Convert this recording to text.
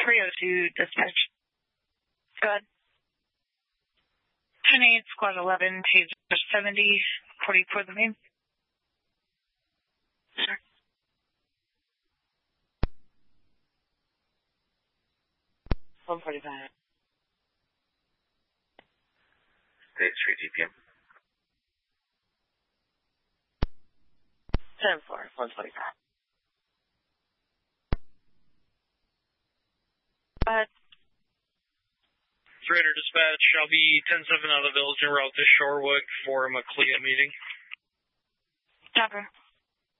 302 dispatch. Go ahead. 10-8, squad 11, taser 70, 44 the main. Sure. $145. State Street DPM. 10-4, 145. Go ahead. Raider dispatch, I'll be 10-7 out of the village en route to Shorewood for a McLeod meeting. Chopper.